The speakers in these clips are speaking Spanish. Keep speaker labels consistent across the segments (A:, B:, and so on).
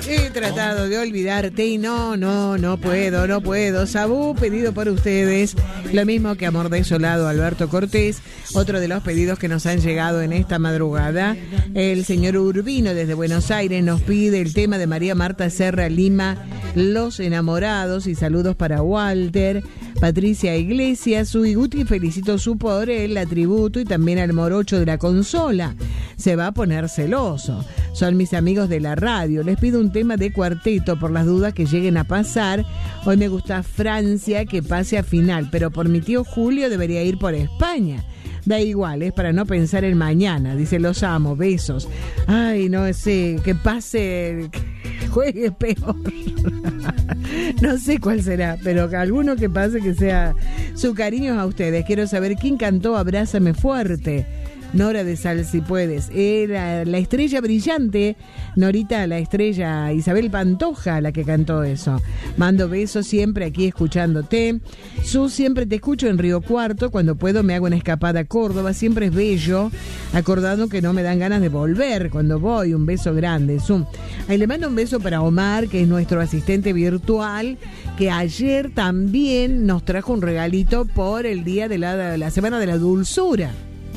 A: He tratado de olvidarte y no puedo. Sabú, pedido por ustedes, lo mismo que Amor Desolado, Alberto Cortés, otro de los pedidos que nos han llegado en esta madrugada. El señor Urbino desde Buenos Aires nos pide el tema de María Marta Serra Lima, Los Enamorados, y saludos para Walter, Patricia Iglesias, Sui Guti, felicito su por el atributo y también al morocho de la consola. Se va a poner celoso. Son mis amigos de la radio. Les pido un tema de cuarteto por las dudas que lleguen a pasar. Hoy me gusta Francia, que pase a final, pero por mi tío Julio debería ir por España. Da igual, es para no pensar en mañana. Dice, los amo, besos. Ay, no sé, que pase, que juegue peor. No sé cuál será, pero alguno que pase que sea. Su cariño a ustedes. Quiero saber quién cantó Abrázame Fuerte. Nora de Sal, si puedes. Era la estrella brillante, Norita, la estrella Isabel Pantoja, la que cantó eso. Mando besos siempre aquí escuchándote. Su, siempre te escucho en Río Cuarto. Cuando puedo me hago una escapada a Córdoba. Siempre es bello, acordando que no me dan ganas de volver cuando voy. Un beso grande, Su. Ahí le mando un beso para Omar, que es nuestro asistente virtual, que ayer también nos trajo un regalito por el día de la Semana de la Dulzura.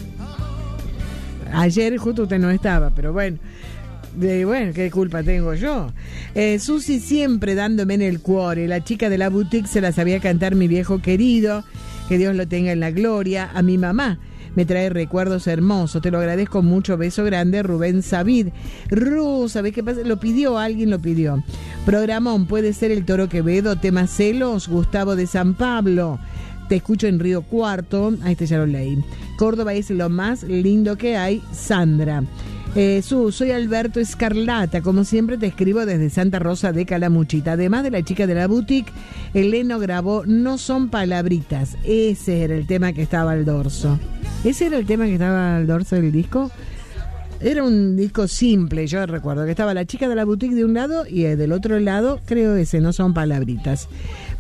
A: Ayer justo usted no estaba, pero bueno, ¿qué culpa tengo yo? Susi siempre dándome en el cuore. La chica de la boutique se la sabía cantar mi viejo querido, que Dios lo tenga en la gloria. A mi mamá me trae recuerdos hermosos, te lo agradezco mucho. Beso grande, Rubén Savid. ¿Sabés qué pasa? Alguien lo pidió. Programón, puede ser el Toro Quevedo, tema Celos, Gustavo de San Pablo. Te escucho en Río Cuarto. Ahí ya lo leí. Córdoba es lo más lindo que hay, Sandra. Soy Alberto Escarlata. Como siempre te escribo desde Santa Rosa de Calamuchita. Además de la chica de la boutique, Eleno grabó No Son Palabritas. Ese era el tema que estaba al dorso. ¿Ese era el tema que estaba al dorso del disco? Era un disco simple, yo recuerdo que estaba la chica de la boutique de un lado y del otro lado, creo ese, No Son Palabritas.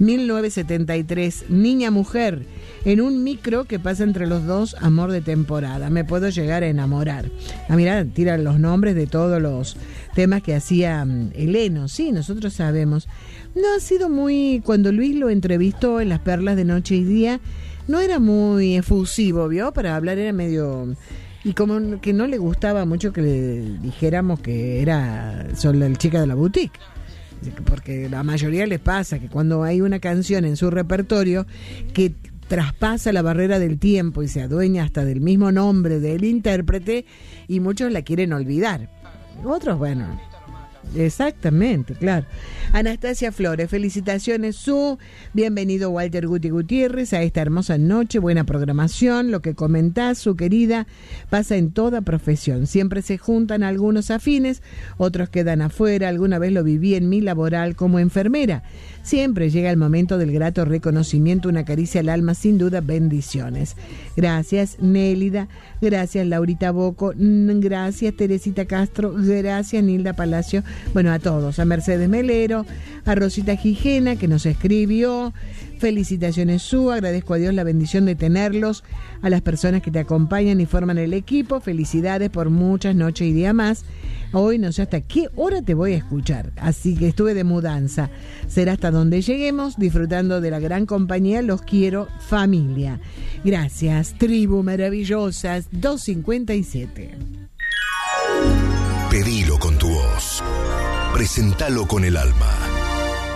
A: 1973, Niña Mujer, en un micro que pasa entre los dos, Amor de Temporada. Me puedo llegar a enamorar. Mirá, tiran los nombres de todos los temas que hacía Eleno. Sí, nosotros sabemos. No ha sido muy, cuando Luis lo entrevistó en Las Perlas de Noche y Día, no era muy efusivo, ¿vio? Para hablar era medio... Y como que no le gustaba mucho que le dijéramos que era solo la chica de la boutique. Porque la mayoría les pasa que cuando hay una canción en su repertorio que traspasa la barrera del tiempo y se adueña hasta del mismo nombre del intérprete, y muchos la quieren olvidar. Otros, bueno... Exactamente, claro. Anastasia Flores, felicitaciones, Su. Bienvenido Walter Gutiérrez a esta hermosa noche, buena programación. Lo que comentás, Su querida, pasa en toda profesión. Siempre se juntan algunos afines, otros quedan afuera. Alguna vez lo viví en mi laboral como enfermera. Siempre llega el momento del grato reconocimiento, una caricia al alma, sin duda, bendiciones. Gracias Nélida, gracias Laurita Boco, gracias Teresita Castro, gracias Nilda Palacio. Bueno, a todos, a Mercedes Melero, a Rosita Gijena, que nos escribió. Felicitaciones, Su. Agradezco a Dios la bendición de tenerlos, a las personas que te acompañan y forman el equipo. Felicidades por muchas noches y días más. Hoy no sé hasta qué hora te voy a escuchar, así que estuve de mudanza. Será hasta donde lleguemos, disfrutando de la gran compañía. Los quiero, familia. Gracias, tribu maravillosas. 2:57.
B: Pedilo con tu voz. Presentalo con el alma.